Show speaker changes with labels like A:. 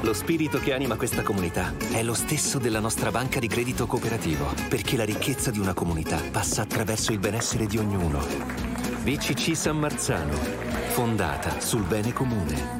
A: Lo spirito che anima questa comunità è lo stesso della nostra banca di credito cooperativo, perché la ricchezza di una comunità passa attraverso il benessere di ognuno. BCC San Marzano, fondata sul bene comune.